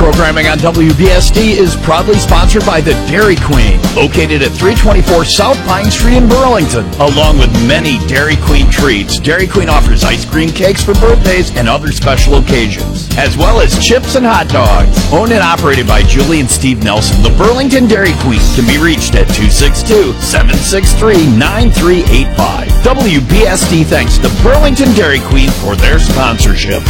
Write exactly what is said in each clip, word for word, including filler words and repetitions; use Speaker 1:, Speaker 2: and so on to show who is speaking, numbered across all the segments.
Speaker 1: programming on W B S D is proudly sponsored by the Dairy Queen, located at three twenty-four South Pine Street in Burlington. Along with many Dairy Queen treats, Dairy Queen offers ice cream cakes for birthdays and other special occasions, as well as chips and hot dogs. Owned and operated by Julie and Steve Nelson, the Burlington Dairy Queen can be reached at two six two, seven six three, nine three eight five. W B S D thanks the Burlington Dairy Queen for their sponsorship.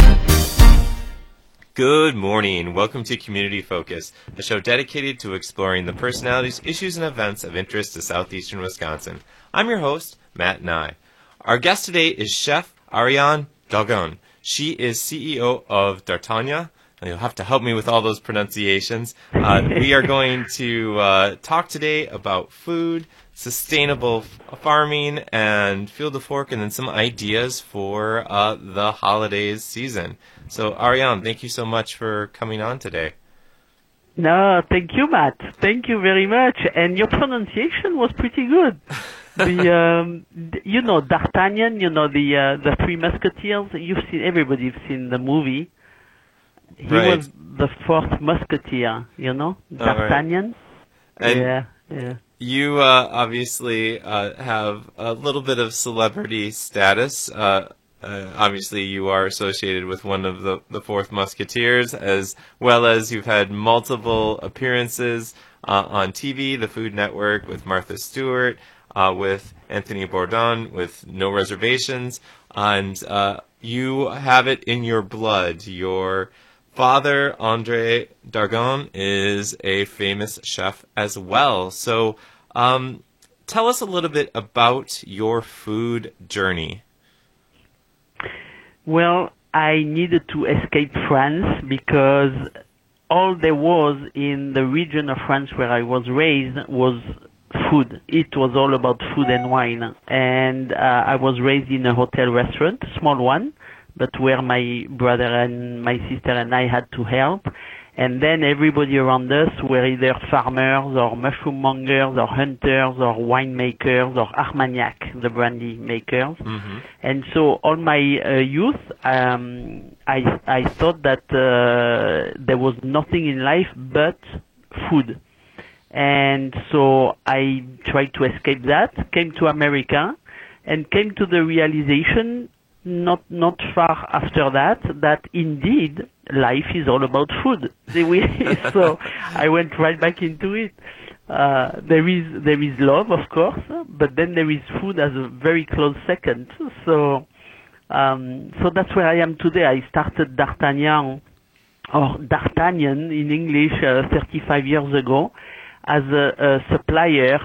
Speaker 2: Good morning. Welcome to Community Focus, a show dedicated to exploring the personalities, issues, and events of interest to southeastern Wisconsin. I'm your host, Matt Nye. Our guest today is Chef Ariane Dargon. She is C E O of D'Artagnan. You'll have to help me with all those pronunciations. Uh, we are going to uh, talk today about food, sustainable farming, and Field of Fork, and then some ideas for uh, the holidays season. So, Ariane, thank you so much for coming on today.
Speaker 3: No, thank you, Matt. Thank you very much. And your pronunciation was pretty good. The um, you know D'Artagnan, you know the uh, the Three Musketeers. You've seen everybody's seen the movie. He
Speaker 2: Right.
Speaker 3: was the fourth musketeer, you know, D'Artagnan.
Speaker 2: And
Speaker 3: yeah, yeah.
Speaker 2: you uh, obviously uh, have a little bit of celebrity status. Uh, uh, obviously, you are associated with one of the, the Fourth Musketeers, as well as you've had multiple appearances uh, on T V, the Food Network, with Martha Stewart, uh, with Anthony Bourdain, with No Reservations, and uh, you have it in your blood. Your father, Andre Dargon, is a famous chef as well. So um, tell us a little bit about your food journey.
Speaker 3: Well, I needed to escape France because all there was in the region of France where I was raised was food. It was all about food and wine. And uh, I was raised in a hotel restaurant, a small one, but where my brother and my sister and I had to help. And then everybody around us were either farmers or mushroom mongers or hunters or winemakers or Armagnac, the brandy makers.
Speaker 2: Mm-hmm.
Speaker 3: And so all my uh, youth, um, I, I thought that uh, there was nothing in life but food. And so I tried to escape that, came to America, and came to the realization not not far after that, that indeed life is all about food. So I went right back into it. Uh, there is there is love, of course, but then there is food as a very close second. So um, so that's where I am today. I started D'Artagnan, or D'Artagnan in English, uh, thirty-five years ago, as a, a supplier